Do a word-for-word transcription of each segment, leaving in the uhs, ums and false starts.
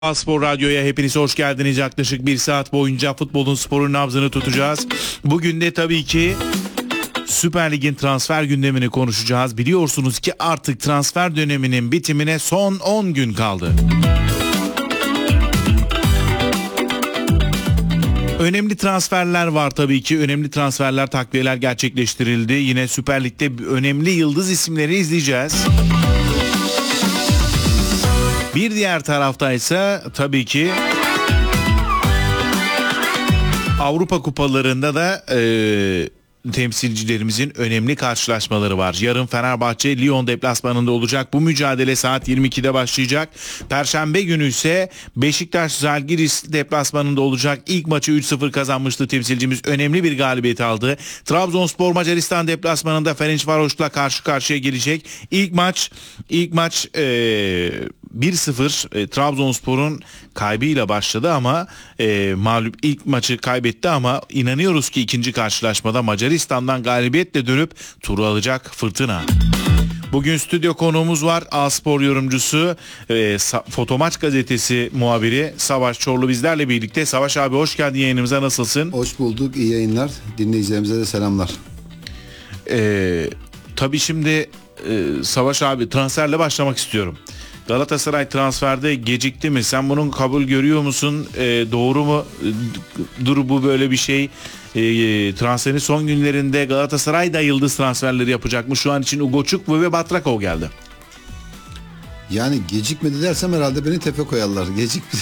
Spor Radyo'ya hepiniz hoş geldiniz. Yaklaşık bir saat boyunca futbolun, sporun nabzını tutacağız. Bugün de tabii ki Süper Lig'in transfer gündemini konuşacağız. Biliyorsunuz ki artık transfer döneminin bitimine son on gün kaldı. Önemli transferler var tabii ki. Önemli transferler, takviyeler gerçekleştirildi. Yine Süper Lig'de önemli yıldız isimleri izleyeceğiz. Bir diğer tarafta ise tabii ki Avrupa kupalarında da e, temsilcilerimizin önemli karşılaşmaları var. Yarın Fenerbahçe Lyon deplasmanında olacak. Bu mücadele saat yirmi ikide başlayacak. Perşembe günü ise Beşiktaş Zalgiris deplasmanında olacak. İlk maçı üç sıfır kazanmıştı temsilcimiz. Önemli bir galibiyet aldı. Trabzonspor Macaristan deplasmanında Ferencvaros'la karşı karşıya gelecek. İlk maç ilk maç ee, bir sıfır e, Trabzonspor'un kaybıyla başladı ama e, mağlup ilk maçı kaybetti ama inanıyoruz ki ikinci karşılaşmada Macaristan'dan galibiyetle dönüp turu alacak Fırtına. Bugün stüdyo konuğumuz var. A-Spor yorumcusu, e, Sa- Fotomaç gazetesi muhabiri Savaş Çorlu bizlerle birlikte. Savaş abi hoş geldin yayınımıza, nasılsın? Hoş bulduk, iyi yayınlar. Dinleyicilerimize de selamlar. E, tabii şimdi e, Savaş abi transferle başlamak istiyorum. Galatasaray transferde gecikti mi? Sen bunun kabul görüyor musun? E, doğru mu? E, dur bu böyle bir şey. E, transferin son günlerinde Galatasaray da yıldız transferleri yapacakmış. Şu an için Ugochukwu ve Batrakov geldi. Yani gecikmedi dersem herhalde beni tepe koyarlar. Gecikti.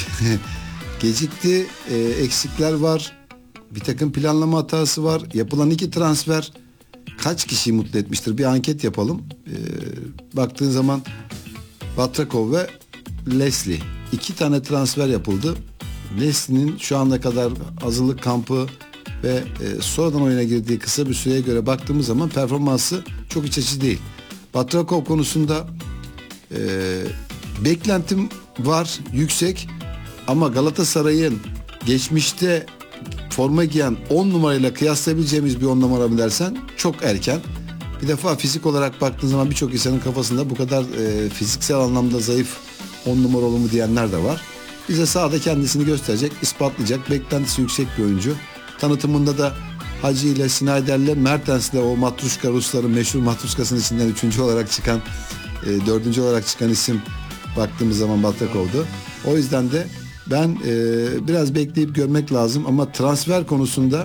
Gecikti. E, eksikler var. Bir takım planlama hatası var. Yapılan iki transfer kaç kişiyi mutlu etmiştir? Bir anket yapalım. E, baktığın zaman Batrakov ve Leslie. İki tane transfer yapıldı. Leslie'nin şu ana kadar hazırlık kampı ve e, sonradan oyuna girdiği kısa bir süreye göre baktığımız zaman performansı çok iç açıcı değil. Batrakov konusunda e, beklentim var, yüksek, ama Galatasaray'ın geçmişte forma giyen on numarayla kıyaslayabileceğimiz bir on numara mı dersen çok erken. Bir defa fizik olarak baktığın zaman birçok insanın kafasında bu kadar e, fiziksel anlamda zayıf on numara olur mu diyenler de var. Bize sahada kendisini gösterecek, ispatlayacak, beklentisi yüksek bir oyuncu. Tanıtımında da Hacı ile Snyder'le Mertens'le o Matruşka, Rusların meşhur Matruşkası'nın içinden üçüncü olarak çıkan, e, dördüncü olarak çıkan isim baktığımız zaman Batrakov'du. O yüzden de ben e, biraz bekleyip görmek lazım, ama transfer konusunda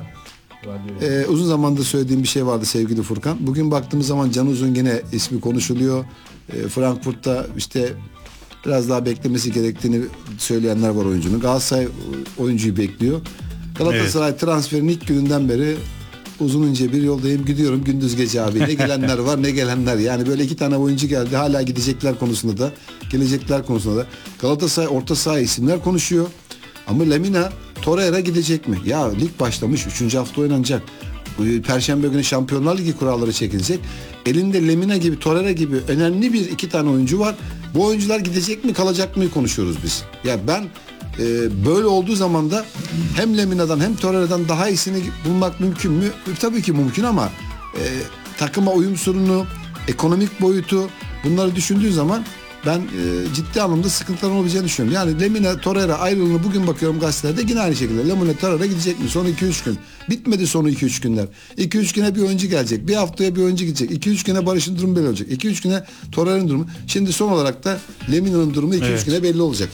Ee, uzun zamandır söylediğim bir şey vardı sevgili Furkan. Bugün baktığımız zaman Can Uzun gene ismi konuşuluyor. Ee, Frankfurt'ta işte biraz daha beklemesi gerektiğini söyleyenler var oyuncunun. Galatasaray oyuncuyu bekliyor. Galatasaray evet. Transferin ilk gününden beri uzun ince bir yoldayım, gidiyorum gündüz gece abi. Ne gelenler var ne gelenler. Yani böyle iki tane oyuncu geldi, hala gidecekler konusunda da, gelecekler konusunda da. Galatasaray orta saha isimler konuşuyor. Ama Lemina Torreira gidecek mi? Ya lig başlamış, üçüncü hafta oynanacak. Perşembe günü Şampiyonlar Ligi kuralları çekilecek. Elinde Lemina gibi, Torreira gibi önemli bir iki tane oyuncu var. Bu oyuncular gidecek mi, kalacak mı konuşuyoruz biz. Ya ben e, böyle olduğu zaman da hem Lemina'dan hem Torreira'dan daha iyisini bulmak mümkün mü? Tabii ki mümkün, ama e, takıma uyum sorunu, ekonomik boyutu, bunları düşündüğün zaman ben e, ciddi anlamda sıkıntılar olabileceğini düşünüyorum. Yani Lemina Torreira ayrılığını bugün bakıyorum gazetelerde yine aynı şekilde. Lemina Torreira gidecek mi? Son iki üç gün. Bitmedi son iki üç günler. iki üç güne bir oyuncu gelecek. Bir haftaya bir oyuncu gidecek. iki üç güne Barış'ın durumu belli olacak. iki üç güne Torreira'nın durumu. Şimdi son olarak da Lemina'nın durumu iki üç evet. güne belli olacak.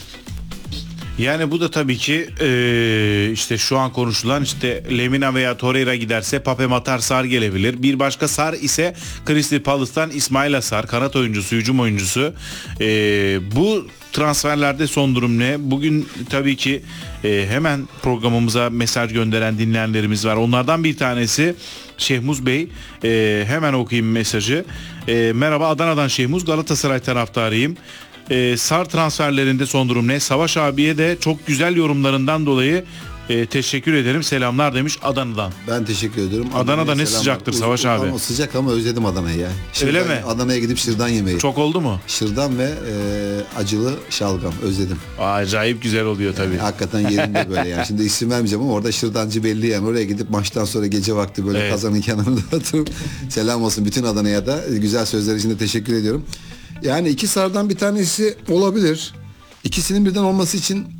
Yani bu da tabii ki e, işte şu an konuşulan, işte Lemina veya Torreira giderse Pape Matar Sarr gelebilir. Bir başka Sarr ise Crystal Palace'tan İsmail Sarr, kanat oyuncusu, hücum oyuncusu. E, bu transferlerde son durum ne? Bugün tabii ki e, hemen programımıza mesaj gönderen dinleyenlerimiz var. Onlardan bir tanesi Şehmuz Bey. E, hemen okuyayım mesajı. E, merhaba, Adana'dan Şehmuz, Galatasaray taraftarıyım. Ee, Sarr transferlerinde son durum ne? Savaş abiye de çok güzel yorumlarından dolayı e, teşekkür ederim. Selamlar demiş Adana'dan. Ben teşekkür ederim. Adana'da Adana'ya ne selamlar. Sıcaktır Uzun, Savaş abi. Ama sıcak, ama özledim Adana'yı ya. Şırdan, öyle mi? Adana'ya gidip şırdan yemeyi. Çok oldu mu? Şırdan ve e, acılı şalgam özledim. Acayip güzel oluyor tabii. Yani, hakikaten yerinde böyle yani. Şimdi isim vermeyeceğim ama orada şırdancı belli yani. Oraya gidip maçtan sonra gece vakti böyle evet. kazanın kenarında oturup selam olsun bütün Adana'ya da. Güzel sözler için de teşekkür ediyorum. Yani iki Sar'dan bir tanesi olabilir. İkisinin birden olması için